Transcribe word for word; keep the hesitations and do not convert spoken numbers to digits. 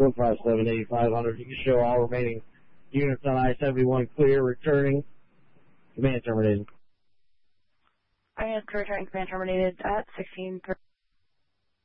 one five seven, eight five hundred. You can show all remaining units on I seventy-one clear, returning. Command terminated. I am returning command terminated at sixteen thirty.